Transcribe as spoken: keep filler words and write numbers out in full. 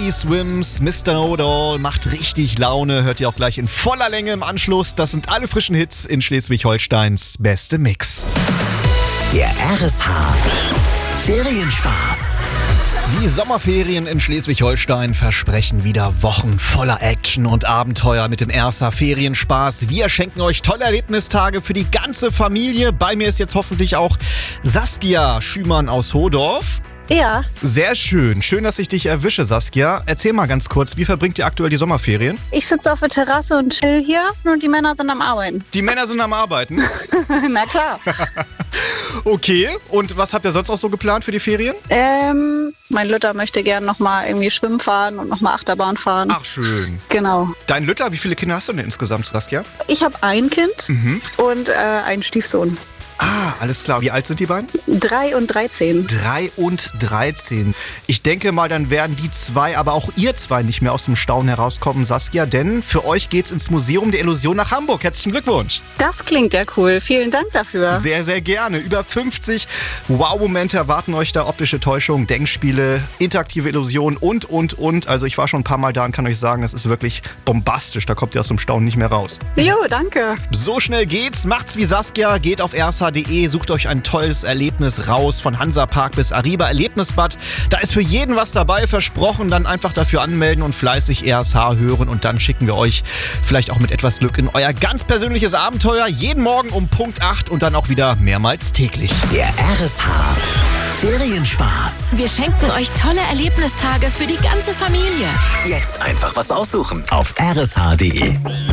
Teddy Swims, Mister Know-It-All macht richtig Laune. Hört ihr auch gleich in voller Länge im Anschluss. Das sind alle frischen Hits in Schleswig-Holsteins beste Mix. Der R S H Ferienspaß. Die Sommerferien in Schleswig-Holstein versprechen wieder Wochen voller Action und Abenteuer mit dem R S H Ferienspaß. Wir schenken euch tolle Erlebnistage für die ganze Familie. Bei mir ist jetzt hoffentlich auch Saskia Schümann aus Hodorf. Ja. Sehr schön. Schön, dass ich dich erwische, Saskia. Erzähl mal ganz kurz, wie verbringt ihr aktuell die Sommerferien? Ich sitze auf der Terrasse und chill hier und die Männer sind am Arbeiten. Die Männer sind am Arbeiten? Na klar. Okay, und was habt ihr sonst noch so geplant für die Ferien? Ähm, mein Lütter möchte gern nochmal irgendwie schwimmen fahren und nochmal Achterbahn fahren. Ach, schön. Genau. Dein Lütter, wie viele Kinder hast du denn insgesamt, Saskia? Ich habe ein Kind Mhm. und äh, einen Stiefsohn. Ah, alles klar. Wie alt sind die beiden? Drei und dreizehn. Drei und dreizehn. Ich denke mal, dann werden die zwei, aber auch ihr zwei nicht mehr aus dem Staunen herauskommen, Saskia, denn für euch geht's ins Museum der Illusion nach Hamburg. Herzlichen Glückwunsch. Das klingt ja cool. Vielen Dank dafür. Sehr, sehr gerne. Über fünfzig Wow-Momente erwarten euch da, optische Täuschung, Denkspiele, interaktive Illusionen und, und, und. Also ich war schon ein paar Mal da und kann euch sagen, das ist wirklich bombastisch. Da kommt ihr aus dem Staunen nicht mehr raus. Jo, danke. So schnell geht's. Macht's wie Saskia. Geht auf r s h punkt d e. Sucht euch ein tolles Erlebnis raus. Von Hansapark bis Arriba Erlebnisbad. Da ist für jeden was dabei, versprochen. Dann einfach dafür anmelden und fleißig R S H hören. Und dann schicken wir euch vielleicht auch mit etwas Glück in euer ganz persönliches Abenteuer. Jeden Morgen um Punkt acht und dann auch wieder mehrmals täglich. Der R S H Ferienspaß. Wir schenken euch tolle Erlebnistage für die ganze Familie. Jetzt einfach was aussuchen auf r s h punkt d e.